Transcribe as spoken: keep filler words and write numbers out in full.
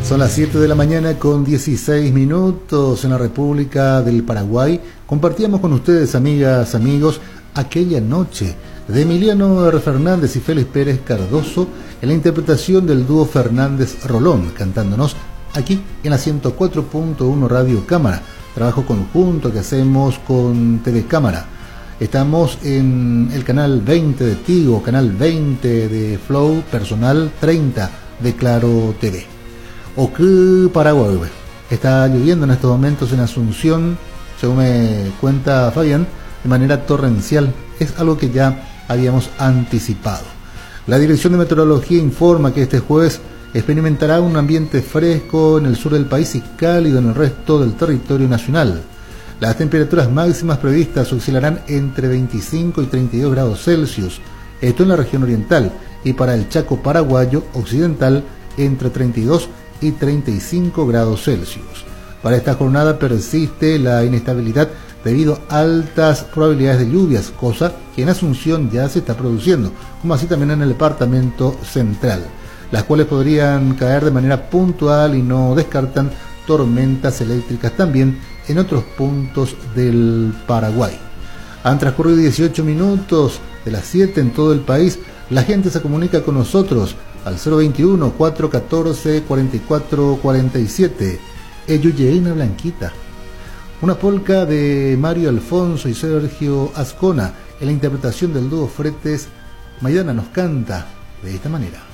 Son las siete de la mañana con dieciséis minutos en la República del Paraguay. Compartíamos con ustedes, amigas, amigos, aquella noche de Emiliano R. Fernández y Félix Pérez Cardoso en la interpretación del dúo Fernández-Rolón, cantándonos aquí en la ciento cuatro punto uno Radio Cámara, trabajo conjunto que hacemos con T V Cámara. Estamos en el canal veinte de Tigo, canal veinte de Flow, personal treinta de Claro T V. O que Paraguay, está lloviendo en estos momentos en Asunción, según me cuenta Fabián, de manera torrencial. Es algo que ya habíamos anticipado. La Dirección de Meteorología informa que este jueves experimentará un ambiente fresco en el sur del país y cálido en el resto del territorio nacional. Las temperaturas máximas previstas oscilarán entre veinticinco y treinta y dos grados Celsius, esto en la región oriental, y para el Chaco paraguayo occidental entre treinta y dos y treinta y cinco grados Celsius. Para esta jornada persiste la inestabilidad debido a altas probabilidades de lluvias, cosa que en Asunción ya se está produciendo, como así también en el departamento central, las cuales podrían caer de manera puntual y no descartan tormentas eléctricas también en otros puntos del Paraguay. Han transcurrido dieciocho minutos de las siete en todo el país. La gente se comunica con nosotros al cero veintiuno, cuatro catorce, cuarenta y cuatro cuarenta y siete. Eyuyeina Blanquita. Una polca de Mario Alfonso y Sergio Ascona en la interpretación del dúo Fretes. Maidana nos canta de esta manera.